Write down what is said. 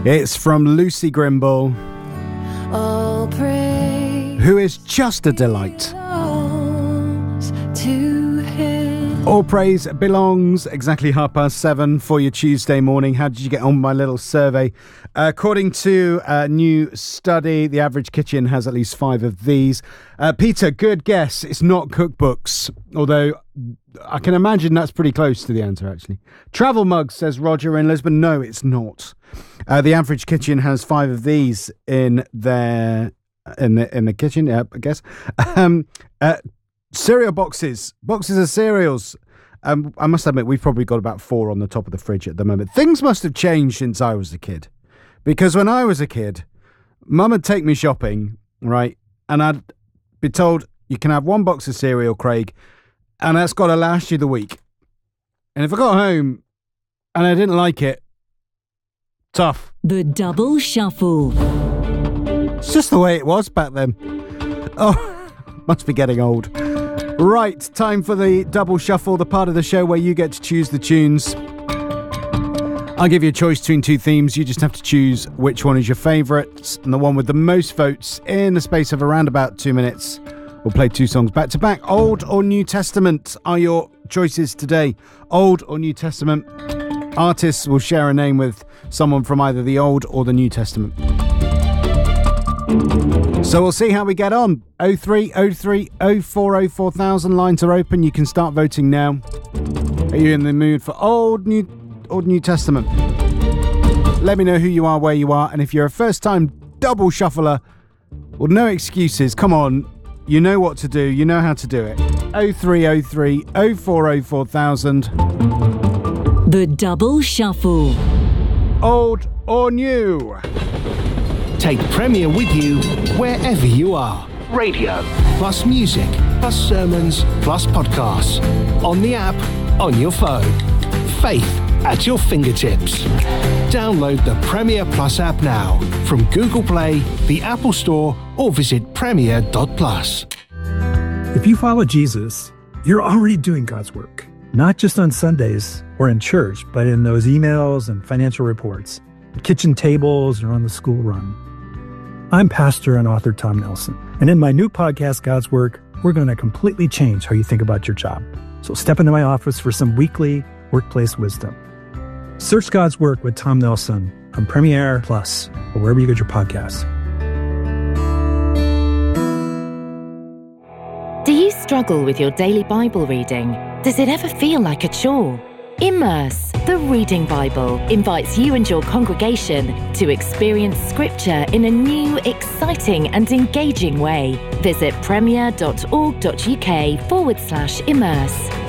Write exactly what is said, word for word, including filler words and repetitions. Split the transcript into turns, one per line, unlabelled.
It's from Lucy Grimble,
All praise
who is just a delight.
belongs to him.
All praise belongs exactly half past seven for your Tuesday morning. How did you get on with my little survey? Uh, according to a new study, the average kitchen has at least five of these. Uh, Peter, good guess. It's not cookbooks, although I can imagine that's pretty close to the answer, actually. Travel mugs, says Roger in Lisbon. No, it's not. Uh, the average kitchen has five of these in their in the in the kitchen. Yeah, I guess. Um, uh, cereal boxes, boxes of cereals. Um, I must admit, we've probably got about four on the top of the fridge at the moment. Things must have changed since I was a kid, because when I was a kid, Mum would take me shopping, right, and I'd be told you can have one box of cereal, Craig, and that's got to last you the week. And if I got home and I didn't like it, tough.
The Double Shuffle.
It's just the way it was back then. Oh, must be getting old. Right, time for the Double Shuffle, the part of the show where you get to choose the tunes. I'll give you a choice between two themes. You just have to choose which one is your favourite, and the one with the most votes in the space of around about two minutes. We'll play two songs back to back. Old or New Testament are your choices today. Old or New Testament. Artists will share a name with someone from either the Old or the New Testament. So we'll see how we get on. oh three oh three oh four oh four thousand lines are open. You can start voting now. Are you in the mood for Old, New, Old New Testament? Let me know who you are, where you are, and if you're a first-time double shuffler, well, no excuses. Come on. You know what to do. You know how to do it. oh three oh three oh four oh four thousand.
The Double Shuffle.
Old or new?
Take Premier with you wherever you are. Radio, plus music, plus sermons, plus podcasts. On the app, on your phone. Faith at your fingertips. Download the Premier Plus app now from Google Play, the Apple Store, or visit premier dot plus.
If you follow Jesus, you're already doing God's work, not just on Sundays or in church, but in those emails and financial reports, at kitchen tables, or on the school run. I'm pastor and author Tom Nelson, and in my new podcast, God's Work, we're going to completely change how you think about your job. So step into my office for some weekly workplace wisdom. Search God's Work with Tom Nelson on Premier Plus or wherever you get your podcasts.
Do you struggle with your daily Bible reading? Does it ever feel like a chore? Immerse, the Reading Bible, invites you and your congregation to experience Scripture in a new, exciting and engaging way. Visit premier dot org dot uk forward slash immerse.